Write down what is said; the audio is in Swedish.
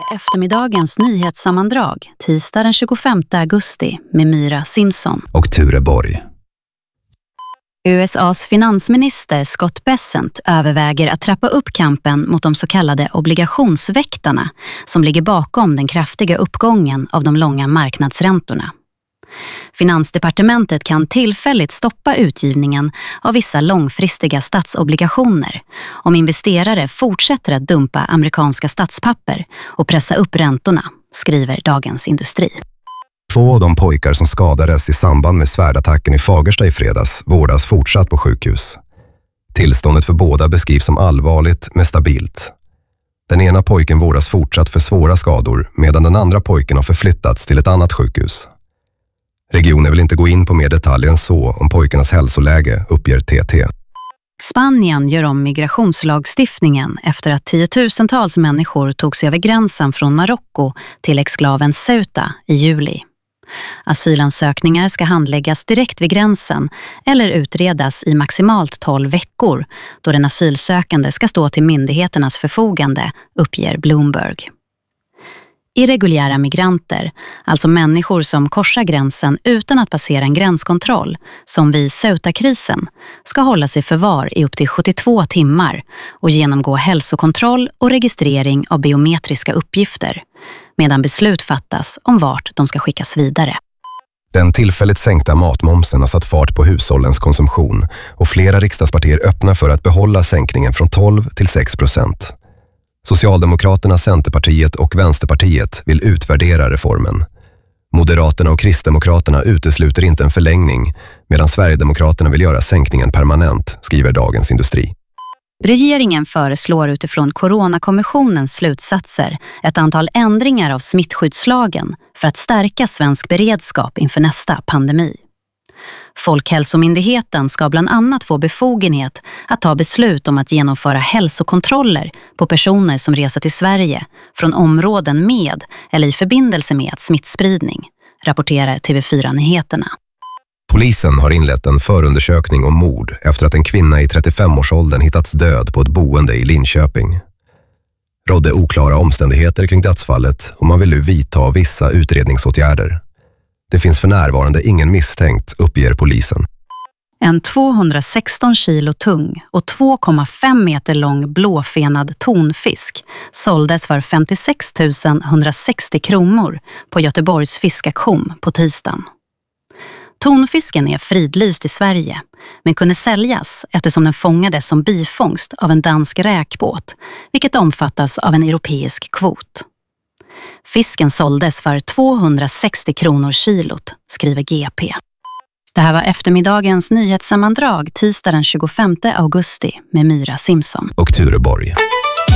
Eftermiddagens nyhetssammandrag tisdag den 25 augusti med Myra Simpson och Ture Borg. USAs finansminister Scott Bessent överväger att trappa upp kampen mot de så kallade obligationsväktarna som ligger bakom den kraftiga uppgången av de långa marknadsräntorna. Finansdepartementet kan tillfälligt stoppa utgivningen av vissa långfristiga statsobligationer om investerare fortsätter att dumpa amerikanska statspapper och pressa upp räntorna, skriver Dagens Industri. 2 av de pojkar som skadades i samband med svärdattacken i Fagersta i fredags vårdas fortsatt på sjukhus. Tillståndet för båda beskrivs som allvarligt men stabilt. Den ena pojken vårdas fortsatt för svåra skador medan den andra pojken har förflyttats till ett annat sjukhus. Regionen vill inte gå in på mer detaljer än så om pojkarnas hälsoläge, uppger TT. Spanien gör om migrationslagstiftningen efter att 10-tusentals människor tog sig över gränsen från Marocko till exklaven Ceuta i juli. Asylansökningar ska handläggas direkt vid gränsen eller utredas i maximalt 12 veckor då den asylsökande ska stå till myndigheternas förfogande, uppger Bloomberg. Irreguljära migranter, alltså människor som korsar gränsen utan att passera en gränskontroll, som vid Ceuta-krisen, ska hålla sig förvar i upp till 72 timmar och genomgå hälsokontroll och registrering av biometriska uppgifter, medan beslut fattas om vart de ska skickas vidare. Den tillfälligt sänkta matmomsen har satt fart på hushållens konsumtion och flera riksdagspartier öppnar för att behålla sänkningen från 12 till 6%. Socialdemokraterna, Centerpartiet och Vänsterpartiet vill utvärdera reformen. Moderaterna och Kristdemokraterna utesluter inte en förlängning medan Sverigedemokraterna vill göra sänkningen permanent, skriver Dagens Industri. Regeringen föreslår utifrån Coronakommissionens slutsatser ett antal ändringar av smittskyddslagen för att stärka svensk beredskap inför nästa pandemi. Folkhälsomyndigheten ska bland annat få befogenhet att ta beslut om att genomföra hälsokontroller på personer som reser till Sverige från områden med eller i förbindelse med smittspridning, rapporterar TV4-nyheterna. Polisen har inlett en förundersökning om mord efter att en kvinna i 35-årsåldern hittats död på ett boende i Linköping. Rådde oklara omständigheter kring dödsfallet och man vill nu vidta vissa utredningsåtgärder. Det finns för närvarande ingen misstänkt, uppger polisen. En 216 kilo tung och 2,5 meter lång blåfenad tonfisk såldes för 56 160 kronor på Göteborgs fiskaktion på tisdagen. Tonfisken är fridlyst i Sverige men kunde säljas eftersom den fångades som bifångst av en dansk räkbåt, vilket omfattas av en europeisk kvot. Fisken såldes för 260 kronor kilot, skriver GP. Det här var eftermiddagens nyhetssammandrag tisdag den 25 augusti med Myra Simpson och Ture Borg.